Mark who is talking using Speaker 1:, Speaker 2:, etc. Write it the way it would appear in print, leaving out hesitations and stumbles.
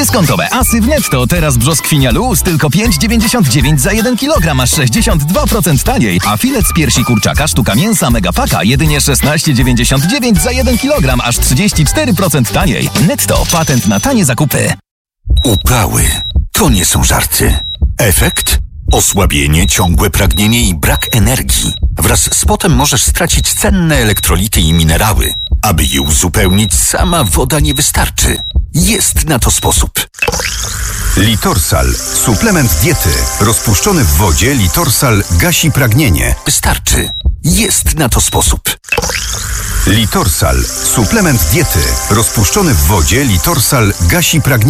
Speaker 1: Dyskontowe asy w Netto. Teraz brzoskwinia luz tylko 5,99 za 1 kg, aż 62% taniej. A filet z piersi kurczaka sztuka mięsa Megapaka jedynie 16,99 za 1 kg, aż 34% taniej. Netto. Patent na tanie zakupy.
Speaker 2: Upały. To nie są żarty. Efekt? Osłabienie, ciągłe pragnienie i brak energii. Wraz z potem możesz stracić cenne elektrolity i minerały. Aby je uzupełnić, sama woda nie wystarczy. Jest na to sposób.
Speaker 3: Litorsal. Suplement diety. Rozpuszczony w wodzie Litorsal gasi pragnienie.
Speaker 2: Wystarczy. Jest na to sposób.
Speaker 3: Litorsal. Suplement diety. Rozpuszczony w wodzie Litorsal gasi pragnienie.